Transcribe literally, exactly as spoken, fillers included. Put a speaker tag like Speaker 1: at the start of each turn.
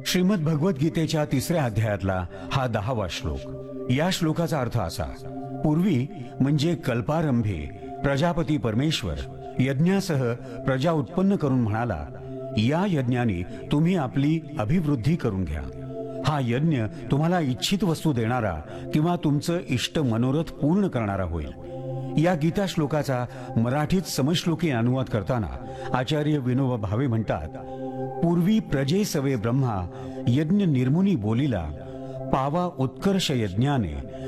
Speaker 1: श्रीमद भगवद्गीतेच्या तिसऱ्या अध्यायातला हा दहावा श्लोक. या श्लोकाचा अर्थ असा: पूर्वी म्हणजे कल्पारंभे प्रजापती परमेश्वर यज्ञासह प्रजा उत्पन्न करून म्हणाला, या यज्ञाने तुम्ही आपली अभिवृद्धी करून घ्या. हा यज्ञ तुम्हाला इच्छित वस्तू देणारा किंवा तुमचं इष्ट मनोरथ पूर्ण करणारा होईल. या गीता श्लोकाचा मराठीत समश्लोकी अनुवाद करताना आचार्य विनोबा भावे म्हणतात, पूर्वी प्रजे सवे ब्रह्मा यज्ञ निर्मुनी बोलिला, पावा उत्कर्ष यज्ञाने